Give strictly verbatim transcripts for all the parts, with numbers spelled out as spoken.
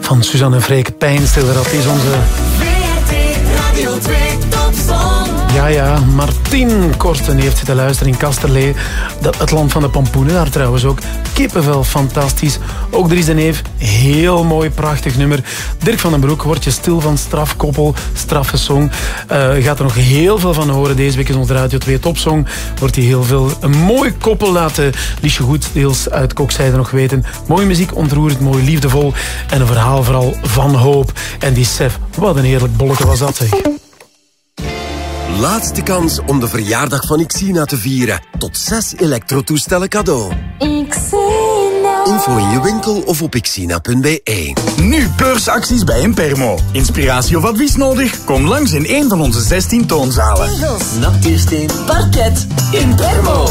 van Suzanne Freek. Pijnstiller, dat is onze... V R T Radio twee Topsong. Ja, ja, Martien Korsten heeft zitten luisteren in Kasterlee. Dat, het land van de pompoenen, daar trouwens ook. Kippenvel, fantastisch. Ook Dries de Neef, heel mooi, prachtig nummer. Dirk van den Broek, word je stil van strafkoppel, straffe song. Uh, je gaat er nog heel veel van horen. Deze week is onze Radio twee Topsong. Wordt hij heel veel. Een mooi koppel laten Liesje Goed deels uit Kokzijde nog weten. Mooie muziek, ontroerend, mooi, liefdevol. En een verhaal vooral van hoop. En die Sef, wat een heerlijk bolleke was dat, zeg. Laatste kans om de verjaardag van Xina te vieren. Tot zes elektrotoestellen cadeau. Xina. Info in je winkel of op xina punt b e. Nu beursacties bij Impermo. Inspiratie of advies nodig? Kom langs in een van onze zestien toonzalen. Natuursteen. Parket. Impermo.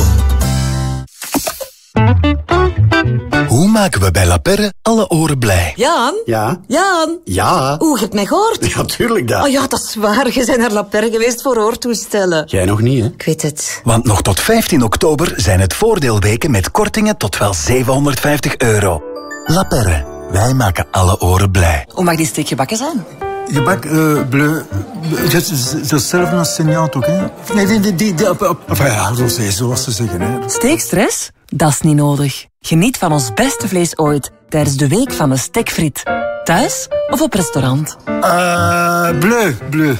Hoe maken we bij La Perre alle oren blij? Jan? Ja? Jan? Ja? Oeh, je hebt mij gehoord? Ja, tuurlijk dat. Oh ja, dat is waar. Je bent naar La Perre geweest voor oortoestellen. Jij nog niet, hè? Ik weet het. Want nog tot vijftien oktober zijn het voordeelweken met kortingen tot wel zevenhonderdvijftig euro. La Perre, wij maken alle oren blij. Hoe mag die steek gebakken zijn? Gebak, uh, bleu, hetzelfde als seniant ook, hè? Nee, die, die, die, die, enfin ja, zoals ze zeggen, hè. Steekstress? Dat is niet nodig. Geniet van ons beste vlees ooit tijdens de week van de stekfriet. Thuis of op restaurant. Uh, bleu, bleu.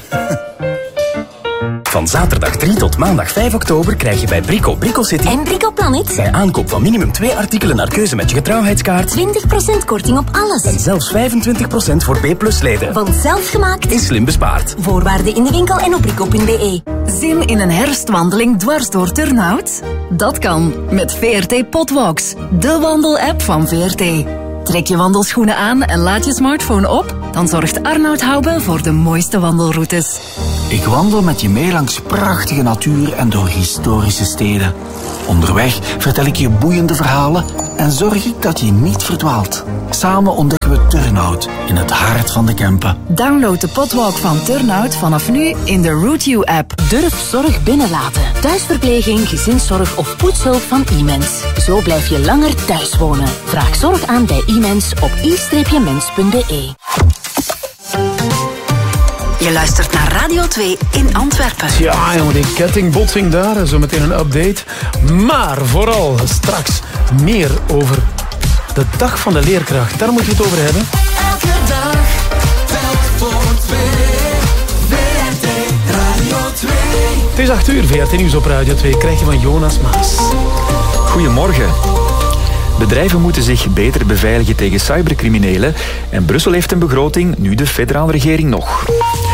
Van zaterdag drie tot maandag vijf oktober krijg je bij Brico Brico City En Brico Planet. bij aankoop van minimum twee artikelen naar keuze met je getrouwheidskaart twintig procent korting op alles. en zelfs vijfentwintig procent voor B plus leden. Want zelfgemaakt Is slim bespaard. Voorwaarden in de winkel en op brico punt b e. Zin in een herfstwandeling dwars door Turnhout? Dat kan met V R T Potwalks, de wandelapp van V R T. Trek je wandelschoenen aan en laat je smartphone op, dan zorgt Arnoud Houbel voor de mooiste wandelroutes. Ik wandel met je mee langs prachtige natuur en door historische steden. Onderweg vertel ik je boeiende verhalen en zorg ik dat je niet verdwaalt. Samen ontdekken we Turnhout in het hart van de Kempen. Download de Potwalk van Turnhout vanaf nu in de Route You app. Durf zorg binnenlaten. Thuisverpleging, gezinszorg of poetshulp van iMens. Zo blijf je langer thuis wonen. Vraag zorg aan bij iMens op i mens punt b e. Je luistert naar Radio twee in Antwerpen. Ja, jongen, die kettingbotsing daar. Zometeen een update. Maar vooral straks meer over de dag van de leerkracht. Daar moeten we het over hebben. Elke dag, telk voor twee. V R T Radio twee. Het is acht uur, V R T Nieuws op Radio twee. Krijg je van Jonas Maas. Goedemorgen. Bedrijven moeten zich beter beveiligen tegen cybercriminelen en Brussel heeft een begroting, nu de federale regering nog.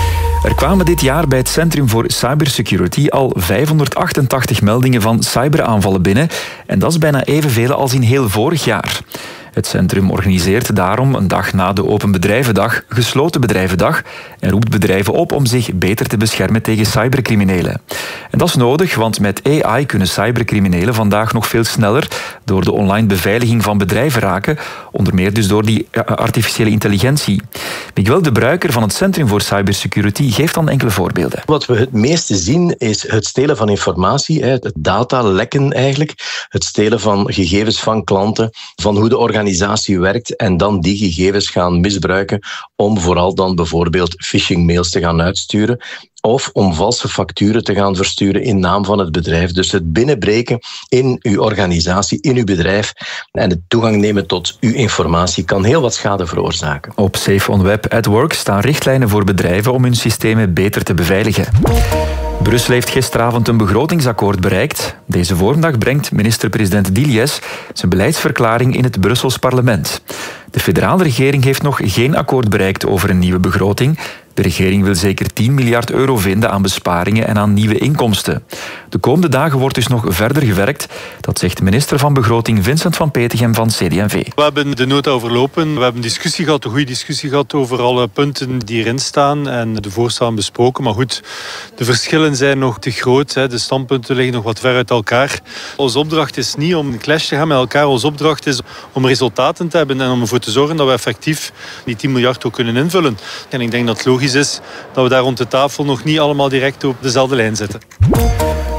Er kwamen dit jaar bij het Centrum voor Cybersecurity al vijfhonderdachtentachtig meldingen van cyberaanvallen binnen en dat is bijna evenveel als in heel vorig jaar. Het centrum organiseert daarom een dag na de Open Bedrijvendag gesloten bedrijvendag en roept bedrijven op om zich beter te beschermen tegen cybercriminelen. En dat is nodig, want met A I kunnen cybercriminelen vandaag nog veel sneller door de online beveiliging van bedrijven raken, onder meer dus door die artificiële intelligentie. Miguel de Bruiker van het Centrum voor Cybersecurity geeft dan enkele voorbeelden. Wat we het meeste zien is het stelen van informatie, het datalekken eigenlijk, het stelen van gegevens van klanten, van hoe de organisatie werkt en dan die gegevens gaan misbruiken om vooral dan bijvoorbeeld phishing-mails te gaan uitsturen of om valse facturen te gaan versturen in naam van het bedrijf. Dus het binnenbreken in uw organisatie, in uw bedrijf en het toegang nemen tot uw informatie kan heel wat schade veroorzaken. Op Safe on Web at Work staan richtlijnen voor bedrijven om hun systemen beter te beveiligen. Brussel heeft gisteravond een begrotingsakkoord bereikt. Deze voormiddag brengt minister-president Dilies zijn beleidsverklaring in het Brussels parlement. De federale regering heeft nog geen akkoord bereikt over een nieuwe begroting. De regering wil zeker tien miljard euro vinden aan besparingen en aan nieuwe inkomsten. De komende dagen wordt dus nog verder gewerkt. Dat zegt minister van Begroting Vincent van Petegem van C D en V. We hebben de nota overlopen. We hebben discussie gehad, een goede discussie gehad over alle punten die erin staan en de voorstellen besproken. Maar goed, de verschillen zijn nog te groot. De standpunten liggen nog wat ver uit elkaar. Onze opdracht is niet om een clash te gaan met elkaar. Onze opdracht is om resultaten te hebben en om ervoor te zorgen dat we effectief die tien miljard ook kunnen invullen. En ik denk dat het logisch is dat we daar rond de tafel nog niet allemaal direct op dezelfde lijn zitten.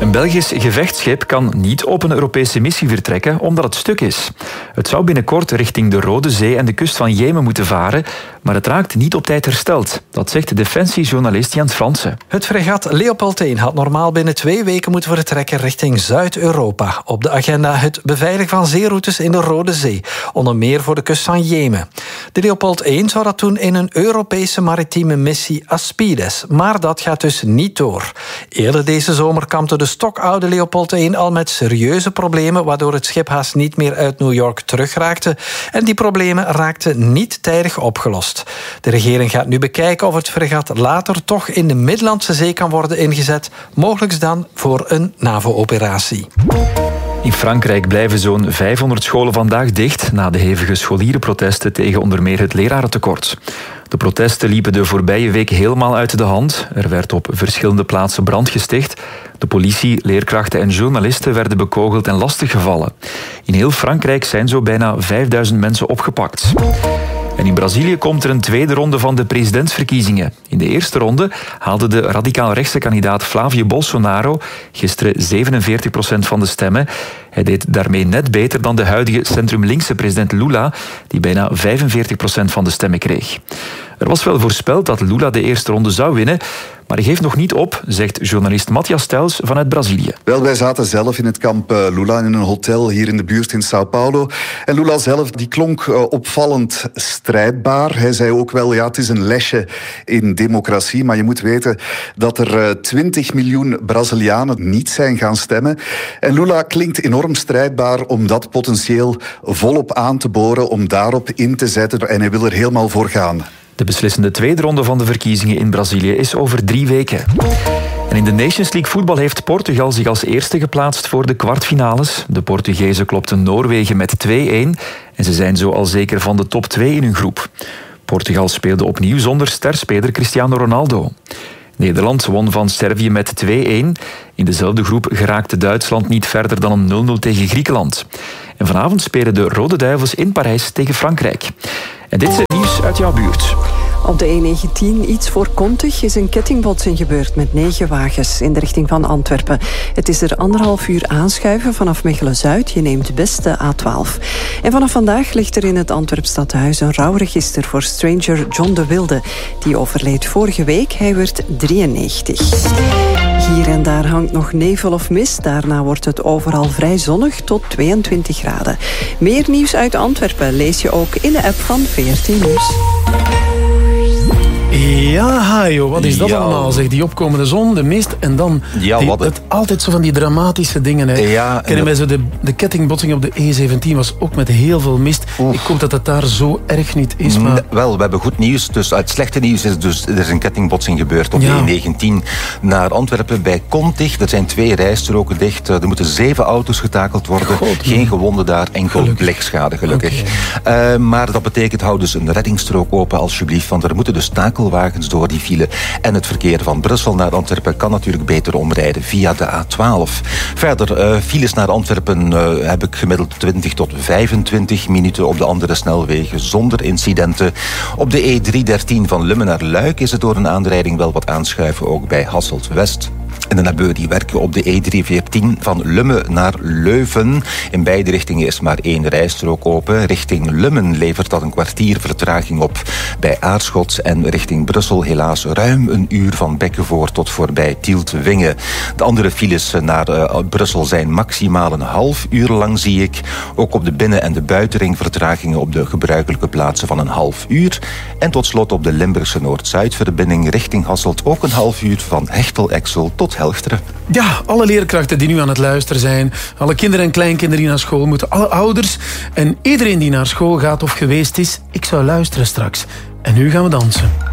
Een Belgisch gevechtsschip kan niet op een Europese missie vertrekken omdat het stuk is. Het zou binnenkort richting de Rode Zee en de kust van Jemen moeten varen, maar het raakt niet op tijd hersteld. Dat zegt de defensiejournalist Jens Fransen. Het fregat Leopold één had normaal binnen twee weken moeten vertrekken richting Zuid-Europa. Op de agenda het beveiligen van zeeroutes in de Rode Zee, onder meer voor de kust van Jemen. De Leopold één zou dat doen in een Europese maritieme missie Aspides, maar dat gaat dus niet door. Eerder deze zomer kampte de stokoude Leopold één al met serieuze problemen, waardoor het schip haast niet meer uit New York terugraakte. En die problemen raakten niet tijdig opgelost. De regering gaat nu bekijken of het fregat later toch in de Middellandse Zee kan worden ingezet, mogelijk dan voor een NAVO-operatie. In Frankrijk blijven zo'n vijfhonderd scholen vandaag dicht na de hevige scholierenprotesten tegen onder meer het lerarentekort. De protesten liepen de voorbije week helemaal uit de hand. Er werd op verschillende plaatsen brand gesticht. De politie, leerkrachten en journalisten werden bekogeld en lastiggevallen. In heel Frankrijk zijn zo bijna vijfduizend mensen opgepakt. En in Brazilië komt er een tweede ronde van de presidentsverkiezingen. In de eerste ronde haalde de radicaal-rechtse kandidaat Flavio Bolsonaro gisteren zevenenveertig procent van de stemmen. Hij deed daarmee net beter dan de huidige centrum-linkse president Lula, die bijna vijfenveertig procent van de stemmen kreeg. Er was wel voorspeld dat Lula de eerste ronde zou winnen, maar hij geeft nog niet op, zegt journalist Matthias Stels vanuit Brazilië. Wel, wij zaten zelf in het kamp Lula in een hotel hier in de buurt in Sao Paulo. En Lula zelf, die klonk uh, opvallend strijdbaar. Hij zei ook wel, ja, het is een lesje in democratie, maar je moet weten dat er uh, twintig miljoen Brazilianen niet zijn gaan stemmen. En Lula klinkt enorm strijdbaar om dat potentieel volop aan te boren, om daarop in te zetten. En hij wil er helemaal voor gaan. De beslissende tweede ronde van de verkiezingen in Brazilië is over drie weken. En in de Nations League voetbal heeft Portugal zich als eerste geplaatst voor de kwartfinales. De Portugezen klopten Noorwegen met twee-een en ze zijn zo al zeker van de top twee in hun groep. Portugal speelde opnieuw zonder sterspeler Cristiano Ronaldo. Nederland won van Servië met twee-een. In dezelfde groep geraakte Duitsland niet verder dan een nul nul tegen Griekenland. En vanavond spelen de Rode Duivels in Parijs tegen Frankrijk. En dit is het nieuws uit jouw buurt. Op de E negentien, iets voor Kontig, is een kettingbotsing gebeurd met negen wagens in de richting van Antwerpen. Het is er anderhalf uur aanschuiven vanaf Mechelen-Zuid. Je neemt best de A twaalf. En vanaf vandaag ligt er in het Antwerp-stadhuis een rouwregister voor stranger John de Wilde. Die overleed vorige week. Hij werd drieënnegentig. Hier en daar hangt nog nevel of mist. Daarna wordt het overal vrij zonnig tot tweeëntwintig graden. Meer nieuws uit Antwerpen lees je ook in de app van V R T Nieuws. Ja, Hajo, wat is dat ja. allemaal? Zeg, die opkomende zon, de mist en dan ja, die, wat het, altijd zo van die dramatische dingen. Hè. Ja, Kennen wij zo de, de kettingbotsing op de E zeventien was ook met heel veel mist. Oef. Ik hoop dat het daar zo erg niet is. Maar... Nee, wel, we hebben goed nieuws. Dus het slechte nieuws is dus, er is een kettingbotsing gebeurd op ja. de E negentien naar Antwerpen bij Kontig. Er zijn twee rijstroken dicht. Er moeten zeven auto's getakeld worden. God, Geen gewonden daar, enkel gelukkig. blikschade gelukkig. Okay. Uh, maar dat betekent, hou dus een reddingsstrook open alsjeblieft, want er moeten dus takelwagens door die file. En het verkeer van Brussel naar Antwerpen kan natuurlijk beter omrijden via de A twaalf. Verder, uh, files naar Antwerpen uh, heb ik gemiddeld twintig tot vijfentwintig minuten op de andere snelwegen zonder incidenten. Op de E driehonderddertien van Lummen naar Luik is het door een aanrijding wel wat aanschuiven, ook bij Hasselt-West. En dan hebben we die werken op de E driehonderdveertien van Lummen naar Leuven. In beide richtingen is maar één rijstrook open. Richting Lummen levert dat een kwartier vertraging op bij Aarschot. En richting Brussel helaas ruim een uur van Bekkenvoort tot voorbij Tielt-Wingen. De andere files naar uh, Brussel zijn maximaal een half uur lang, zie ik. Ook op de binnen- en de buitenring vertragingen op de gebruikelijke plaatsen van een half uur. En tot slot op de Limburgse Noord-Zuid-verbinding richting Hasselt ook een half uur van Hechtel-Exel tot Helchteren. Ja, alle leerkrachten die nu aan het luisteren zijn, alle kinderen en kleinkinderen die naar school moeten, alle ouders en iedereen die naar school gaat of geweest is, ik zou luisteren straks. En nu gaan we dansen.